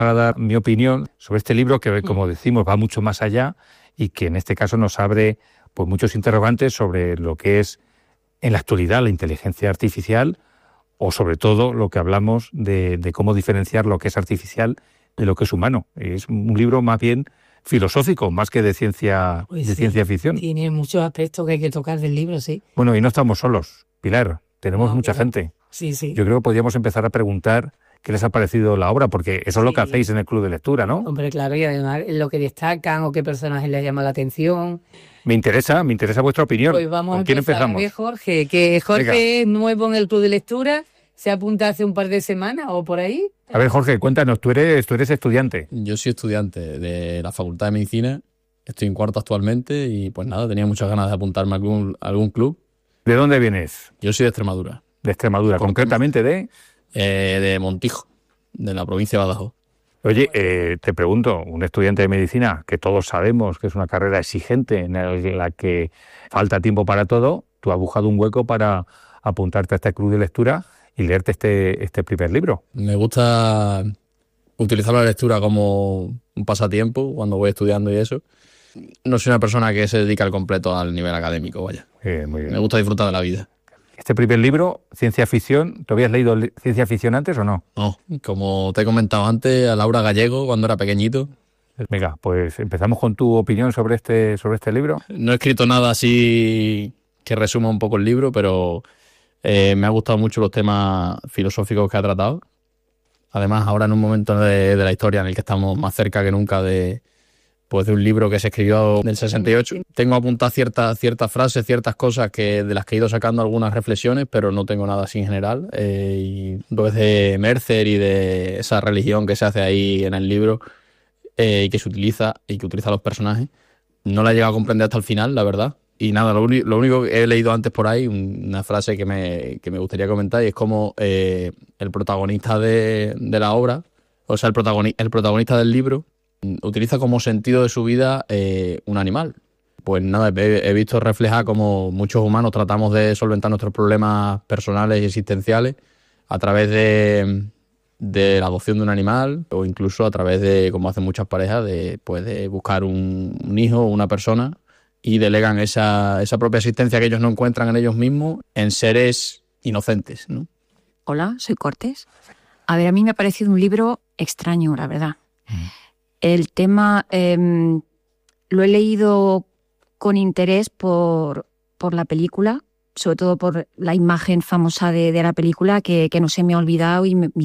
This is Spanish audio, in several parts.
para dar mi opinión sobre este libro que, como decimos, va mucho más allá y que en este caso nos abre pues muchos interrogantes sobre lo que es en la actualidad la inteligencia artificial o sobre todo lo que hablamos de cómo diferenciar lo que es artificial de lo que es humano. Es un libro más bien filosófico, más que de ciencia, Pues de sí, ciencia ficción. Tiene muchos aspectos que hay que tocar del libro, sí. Bueno, y no estamos solos, Pilar, tenemos No, mucha claro. gente. Sí, sí. Yo creo que podríamos empezar a preguntar qué les ha parecido la obra, porque eso es lo que Sí. hacéis en el Club de Lectura, ¿no? Hombre, claro, y además lo que destacan o qué personajes les llama la atención. Me interesa vuestra opinión. Pues vamos a ¿Con quién empezar a empezamos? ver, Jorge, que Jorge Venga. es nuevo en el Club de Lectura, se apunta hace un par de semanas o por ahí. A ver, Jorge, cuéntanos, tú eres estudiante. Yo soy estudiante de la Facultad de Medicina, estoy en cuarto actualmente y pues nada, tenía muchas ganas de apuntarme a algún club. ¿De dónde vienes? Yo soy de Extremadura. De Extremadura, concretamente de Montijo, de la provincia de Badajoz. Oye, te pregunto, un estudiante de medicina, que todos sabemos que es una carrera exigente en la que falta tiempo para todo, tú has buscado un hueco para apuntarte a este club de lectura y leerte este primer libro. Me gusta utilizar la lectura como un pasatiempo cuando voy estudiando y eso. No soy una persona que se dedica al completo al nivel académico, vaya. Muy bien. Me gusta disfrutar de la vida. Este primer libro, ciencia ficción, ¿tú habías leído ciencia ficción antes o no? No, como te he comentado antes, a Laura Gallego cuando era pequeñito. Venga, pues empezamos con tu opinión sobre este libro. No he escrito nada así que resuma un poco el libro, pero me ha gustado mucho los temas filosóficos que ha tratado. Además, ahora en un momento de la historia en el que estamos más cerca que nunca de un libro que se escribió en el 68. Tengo apuntadas ciertas frases, ciertas cosas de las que he ido sacando algunas reflexiones, pero no tengo nada así en general. Y pues de Mercer y de esa religión que se hace ahí en el libro y que se utiliza y que utilizan los personajes, no la he llegado a comprender hasta el final, la verdad. Y nada, lo único que he leído antes por ahí, una frase que me gustaría comentar, y es como el protagonista de la obra, o sea, el protagonista del libro, utiliza como sentido de su vida un animal. Pues nada, he visto reflejar cómo muchos humanos tratamos de solventar nuestros problemas personales y existenciales a través de la adopción de un animal, o incluso a través de, como hacen muchas parejas, de buscar un hijo o una persona y delegan esa propia existencia que ellos no encuentran en ellos mismos en seres inocentes, ¿no? Hola, soy Cortés. A ver, a mí me ha parecido un libro extraño, la verdad. El tema lo he leído con interés por la película, sobre todo por la imagen famosa de la película que no se me ha olvidado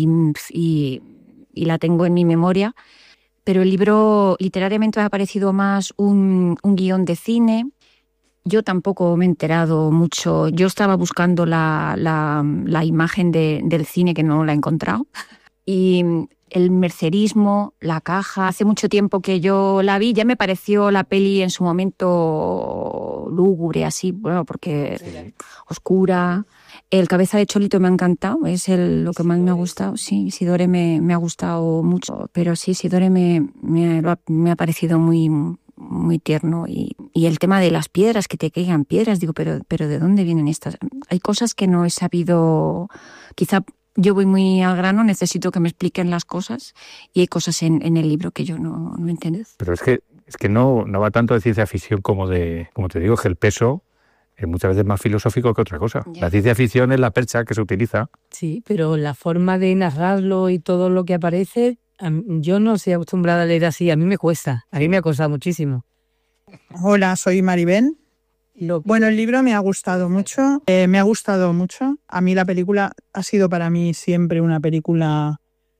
y la tengo en mi memoria. Pero el libro literariamente me ha parecido más un guión de cine. Yo tampoco me he enterado mucho. Yo estaba buscando la imagen del cine que no la he encontrado. Y el mercerismo, la caja, hace mucho tiempo que yo la vi, ya me pareció la peli en su momento lúgubre, así, bueno, porque oscura. El Cabeza de Cholito me ha encantado, es lo que más me ha gustado. Sí, Isidore me ha gustado mucho, pero sí, Isidore me ha parecido muy, muy tierno. Y el tema de las piedras, que te caigan piedras, digo, pero ¿de dónde vienen estas? Hay cosas que no he sabido, quizá. Yo voy muy al grano, necesito que me expliquen las cosas y hay cosas en el libro que yo no entiendo. Pero es que no va tanto de ciencia ficción como te digo, que el peso es muchas veces más filosófico que otra cosa. Ya. La ciencia ficción es la percha que se utiliza. Sí, pero la forma de narrarlo y todo lo que aparece, yo no estoy acostumbrada a leer así, a mí me cuesta, a mí me ha costado muchísimo. Hola, soy Maribel. Bueno, el libro me ha gustado mucho. A mí la película ha sido para mí siempre una película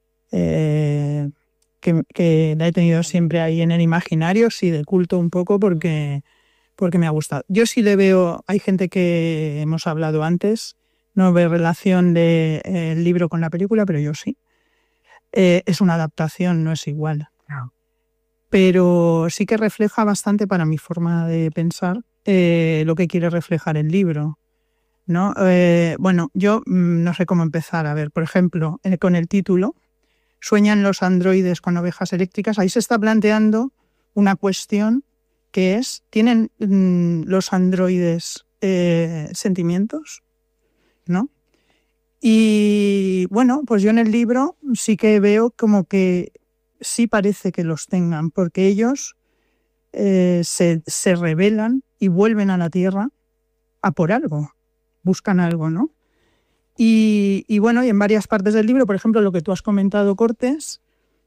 que la he tenido siempre ahí en el imaginario, sí, de culto un poco, porque me ha gustado. Yo sí le veo, hay gente que hemos hablado antes, no ve relación del libro con la película, pero yo sí. Es una adaptación, no es igual. No. Pero sí que refleja bastante para mi forma de pensar lo que quiere reflejar el libro, ¿no? Bueno, yo no sé cómo empezar. A ver, por ejemplo, con el título, ¿sueñan los androides con ovejas eléctricas? Ahí se está planteando una cuestión que es, ¿tienen los androides sentimientos? ¿No? Y bueno, pues yo en el libro sí que veo como que sí parece que los tengan, porque ellos se rebelan y vuelven a la Tierra a por algo, buscan algo, ¿no? Y bueno, y en varias partes del libro, por ejemplo, lo que tú has comentado, Cortés,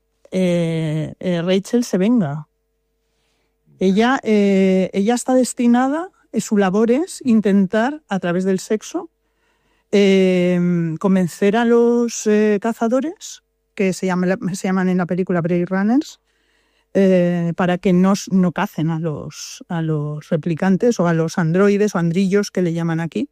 Rachel se venga. Ella está destinada, su labor es intentar, a través del sexo, convencer a los cazadores, que se llaman en la película Prey Runners, para que no cacen a los replicantes o a los androides o andrillos que le llaman aquí.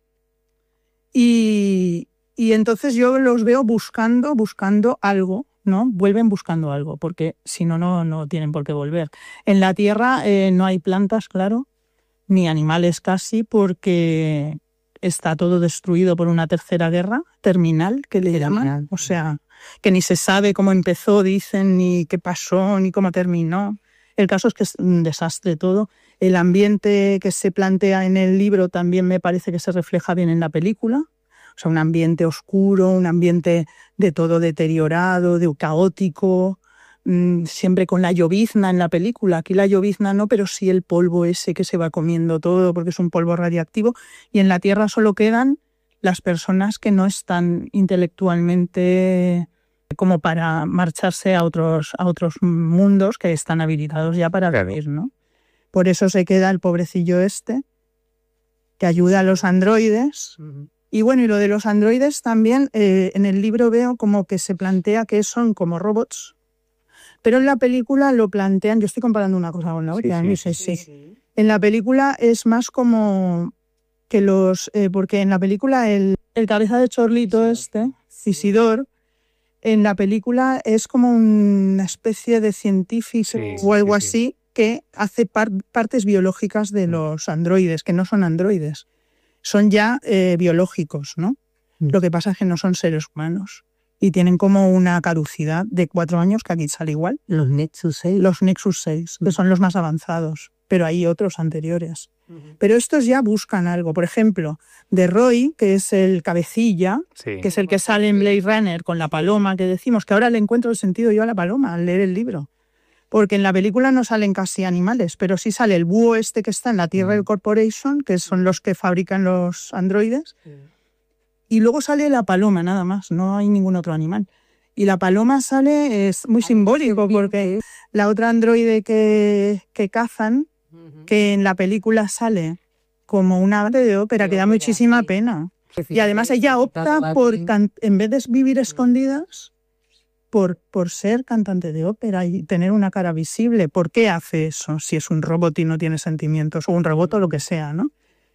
Y entonces yo los veo buscando algo, ¿no? Vuelven buscando algo, porque si no, no tienen por qué volver. En la Tierra no hay plantas, claro, ni animales casi, porque está todo destruido por una tercera guerra terminal, que le llaman. O sea, que ni se sabe cómo empezó, dicen, ni qué pasó, ni cómo terminó. El caso es que es un desastre todo. El ambiente que se plantea en el libro también me parece que se refleja bien en la película. O sea, un ambiente oscuro, un ambiente de todo deteriorado, de caótico, siempre con la llovizna en la película. Aquí la llovizna no, pero sí el polvo ese que se va comiendo todo, porque es un polvo radiactivo. Y en la Tierra solo quedan las personas que no están intelectualmente como para marcharse a otros mundos que están habilitados ya para vivir, ¿no? Por eso se queda el pobrecillo este, que ayuda a los androides. Uh-huh. Y bueno, y lo de los androides también, en el libro veo como que se plantea que son como robots, pero en la película lo plantean, yo estoy comparando una cosa con la otra, sí. En la película es más como que porque en la película el cabeza de chorlito Isidor, en la película es como una especie de científico o algo así que hace partes biológicas de los androides, que no son androides. Son ya biológicos, ¿no? Lo que pasa es que no son seres humanos y tienen como una caducidad de 4 años, que aquí sale igual. Los Nexus 6. Los Nexus 6, que son los más avanzados, pero hay otros anteriores. Pero estos ya buscan algo. Por ejemplo, de Roy, que es el cabecilla, que es el que sale en Blade Runner con la paloma, que decimos que ahora le encuentro el sentido yo a la paloma al leer el libro. Porque en la película no salen casi animales, pero sí sale el búho este que está en la Tyrell Corporation, que son los que fabrican los androides, y luego sale la paloma nada más, no hay ningún otro animal. Y la paloma sale, es muy simbólico, porque la otra androide que cazan, que en la película sale como una arte de ópera, que da muchísima pena. Y además ella opta por, en vez de vivir escondidas, por ser cantante de ópera y tener una cara visible. ¿Por qué hace eso si es un robot y no tiene sentimientos? O un robot o lo que sea, ¿no?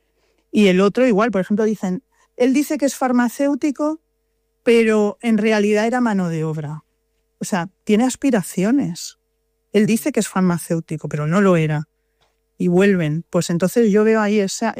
Y el otro igual, por ejemplo, él dice que es farmacéutico, pero en realidad era mano de obra. O sea, tiene aspiraciones. Él dice que es farmacéutico, pero no lo era. Y vuelven. Pues entonces yo veo ahí esa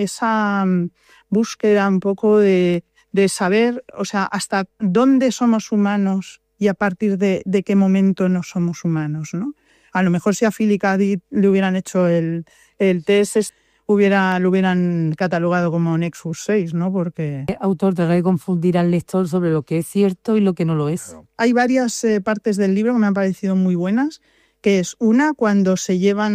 búsqueda un poco de saber, o sea, hasta dónde somos humanos y a partir de qué momento no somos humanos, ¿no? A lo mejor si a Philip K. Dick le hubieran hecho el test, lo hubieran catalogado como Nexus 6, ¿no? Porque el autor trata de confundir al lector sobre lo que es cierto y lo que no lo es. Hay varias partes del libro que me han parecido muy buenas, que es una cuando se llevan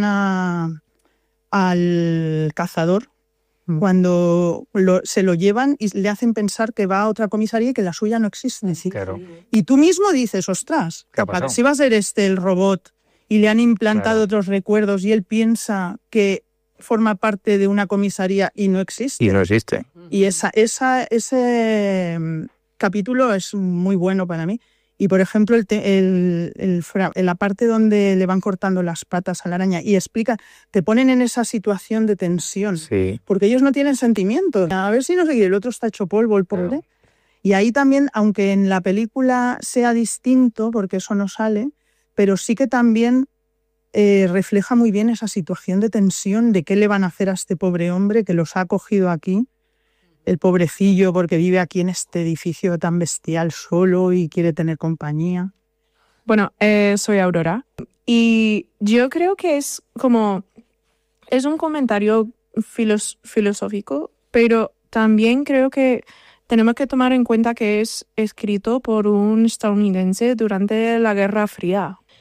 al cazador, cuando se lo llevan y le hacen pensar que va a otra comisaría y que la suya no existe. Sí, claro. Y tú mismo dices, ostras, si va a ser el robot y le han implantado otros recuerdos y él piensa que forma parte de una comisaría y no existe. Y no existe. Y ese capítulo es muy bueno para mí. Y, por ejemplo, la parte donde le van cortando las patas a la araña y te ponen en esa situación de tensión, porque ellos no tienen sentimientos. A ver si no sé qué, el otro está hecho polvo, el pobre. Claro. Y ahí también, aunque en la película sea distinto, porque eso no sale, pero sí que también refleja muy bien esa situación de tensión de qué le van a hacer a este pobre hombre que los ha acogido aquí. El pobrecillo, porque vive aquí en este edificio tan bestial solo y quiere tener compañía. Bueno, soy Aurora y yo creo que es un comentario filosófico, pero también creo que tenemos que tomar en cuenta que es escrito por un estadounidense durante la Guerra Fría.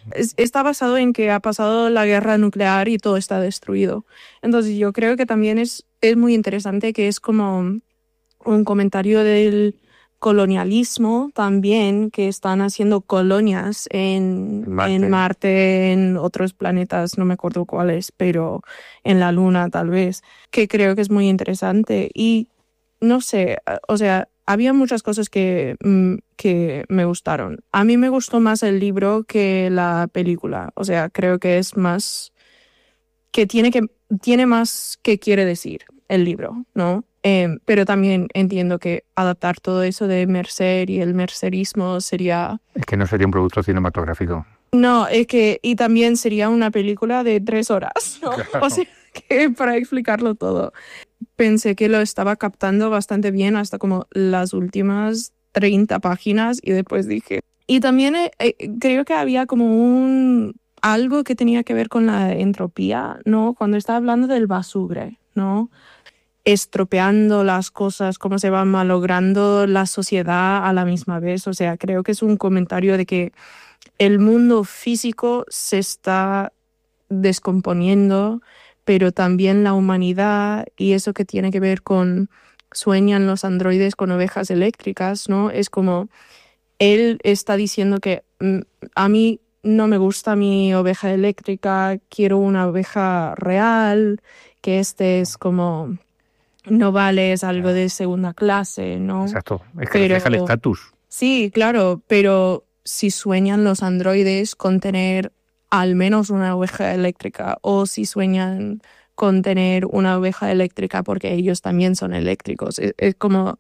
está basado en que ha pasado la guerra nuclear y todo está destruido. Entonces yo creo que también es muy interesante, que es como un comentario del colonialismo también, que están haciendo colonias en Marte, en otros planetas, no me acuerdo cuáles, pero en la Luna tal vez, que creo que es muy interesante. Y no sé, o sea, había muchas cosas que me gustaron. A mí me gustó más el libro que la película. O sea, creo que es más, que tiene más que quiere decir el libro, ¿no? Pero también entiendo que adaptar todo eso de Mercer y el mercerismo sería... Es que no sería un producto cinematográfico. No, es que... Y también sería una película de 3 horas, ¿no? Claro. O sea, que para explicarlo todo. Pensé que lo estaba captando bastante bien hasta como las últimas 30 páginas y después dije... Y también creo que había como algo que tenía que ver con la entropía, ¿no? Cuando estaba hablando del basura, ¿no? Estropeando las cosas, cómo se va malogrando la sociedad a la misma vez. O sea, creo que es un comentario de que el mundo físico se está descomponiendo, pero también la humanidad, y eso que tiene que ver con sueñan los androides con ovejas eléctricas, ¿no? Es como él está diciendo que a mí no me gusta mi oveja eléctrica, quiero una oveja real, que es como... no vale, es algo de segunda clase, ¿no? Exacto, es que refleja el estatus. Sí, claro, pero si sueñan los androides con tener al menos una oveja eléctrica, o si sueñan con tener una oveja eléctrica porque ellos también son eléctricos, es como...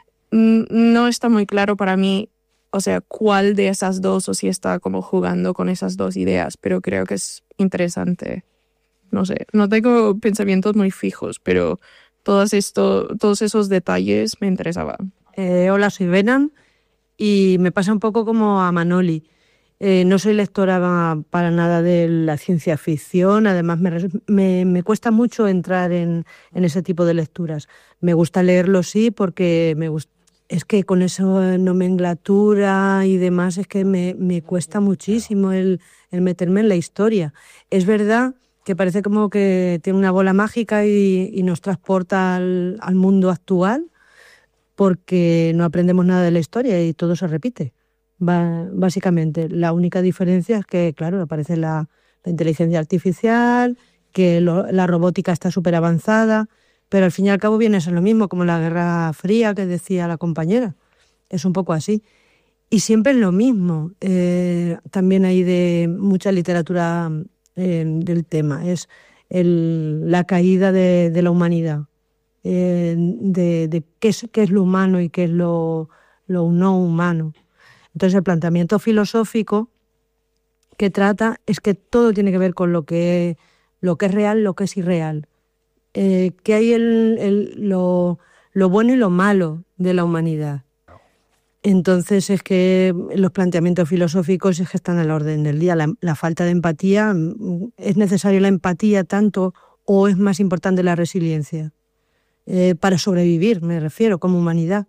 no está muy claro para mí, o sea, cuál de esas dos, o si está como jugando con esas dos ideas, pero creo que es interesante. No sé, no tengo pensamientos muy fijos, pero... todos esos detalles me interesaban. Hola, soy Benan y me pasa un poco como a Manoli. No soy lectora para nada de la ciencia ficción, además me cuesta mucho entrar en ese tipo de lecturas. Me gusta leerlo, sí, porque es que con esa nomenclatura y demás es que me cuesta muchísimo el meterme en la historia. Es verdad que parece como que tiene una bola mágica y nos transporta al mundo actual, porque no aprendemos nada de la historia y todo se repite, básicamente. La única diferencia es que, claro, aparece la inteligencia artificial, que la robótica está súper avanzada, pero al fin y al cabo viene a ser lo mismo, como la Guerra Fría que decía la compañera. Es un poco así. Y siempre es lo mismo. También hay de mucha literatura... del tema, es la caída de la humanidad, de qué es lo humano y qué es lo no humano. Entonces el planteamiento filosófico que trata es que todo tiene que ver con lo que es real, lo que es irreal, que hay lo bueno y lo malo de la humanidad. Entonces es que los planteamientos filosóficos es que están a la orden del día. La falta de empatía, ¿es necesaria la empatía tanto o es más importante la resiliencia? Para sobrevivir, me refiero, como humanidad.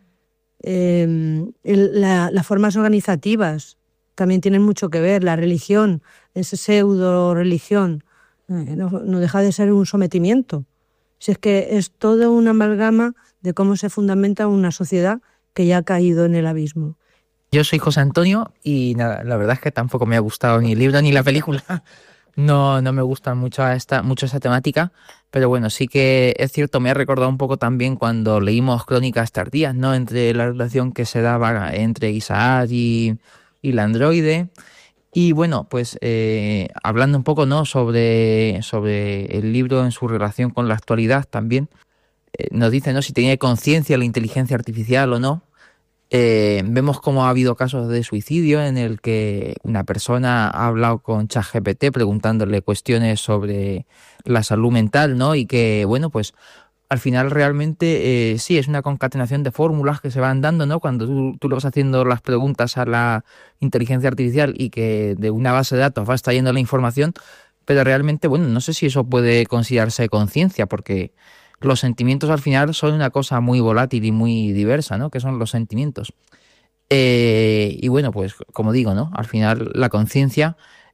Las formas organizativas también tienen mucho que ver. La religión, esa pseudo-religión, no deja de ser un sometimiento. Si es que es toda una amalgama de cómo se fundamenta una sociedad que ya ha caído en el abismo. Yo soy José Antonio y nada, la verdad es que tampoco me ha gustado ni el libro ni la película. No me gusta mucho esa temática, pero bueno, sí que es cierto, me ha recordado un poco también cuando leímos Crónicas tardías, ¿no? Entre la relación que se daba entre Isaac y la androide. Y bueno, pues hablando un poco, ¿no? sobre el libro en su relación con la actualidad también, nos dice, ¿no? Si tenía conciencia la inteligencia artificial o no. Vemos cómo ha habido casos de suicidio en el que una persona ha hablado con ChatGPT preguntándole cuestiones sobre la salud mental, ¿no? Y que, bueno, pues al final realmente sí, es una concatenación de fórmulas que se van dando, ¿no? Cuando tú le vas haciendo las preguntas a la inteligencia artificial y que de una base de datos va extrayendo la información, pero realmente, bueno, no sé si eso puede considerarse conciencia, porque los sentimientos al final son una cosa muy volátil y muy diversa, ¿no? Que son los sentimientos. Y bueno, pues como digo, ¿no? Al final la conciencia